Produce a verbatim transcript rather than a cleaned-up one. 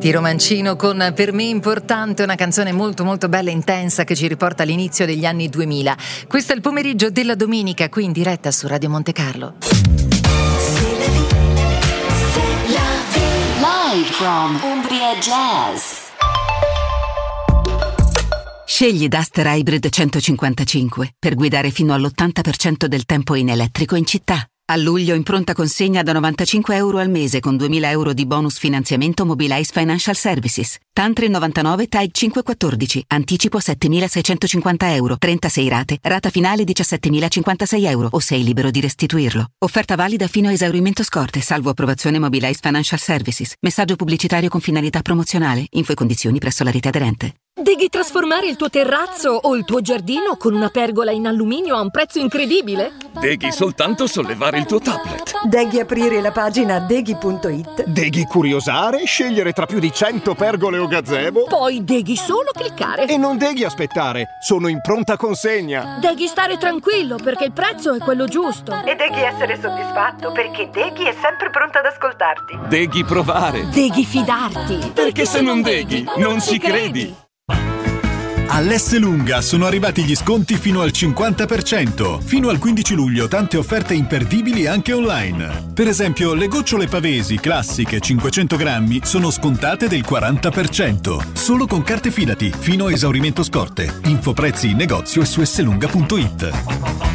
Tiro Mancino con Per me importante, una canzone molto molto bella e intensa che ci riporta all'inizio degli anni duemila. Questo è il pomeriggio della domenica, qui in diretta su Radio Monte Carlo. Live from Umbria Jazz. Scegli Duster Hybrid centocinquantacinque per guidare fino all'ottanta per cento del tempo in elettrico in città. A luglio in pronta consegna da novantacinque euro al mese con duemila euro di bonus finanziamento Mobilize Financial Services. Tantri novantanove T A I cinquecentoquattordici. Anticipo settemilaseicentocinquanta euro. trentasei rate. Rata finale diciassettemilacinquantasei euro o sei libero di restituirlo. Offerta valida fino a esaurimento scorte, salvo approvazione Mobilize Financial Services. Messaggio pubblicitario con finalità promozionale. Info e condizioni presso la rete aderente. Devi trasformare il tuo terrazzo o il tuo giardino con una pergola in alluminio a un prezzo incredibile? Devi soltanto sollevare il tuo tablet. Devi aprire la pagina deghi punto it. Devi curiosare, scegliere tra più di cento pergole o gazebo. Poi devi solo cliccare. E non devi aspettare, sono in pronta consegna. Devi stare tranquillo perché il prezzo è quello giusto. E devi essere soddisfatto perché Deghi è sempre pronta ad ascoltarti. Devi provare. Devi fidarti. Perché, perché se non Deghi, non, non ci credi. credi. All'Esselunga sono arrivati gli sconti fino al cinquanta per cento. Fino al quindici luglio tante offerte imperdibili anche online. Per esempio, le gocciole Pavesi classiche cinquecento grammi sono scontate del quaranta per cento. Solo con carte Fidati, fino a esaurimento scorte. Info prezzi in negozio e su esselunga punto it.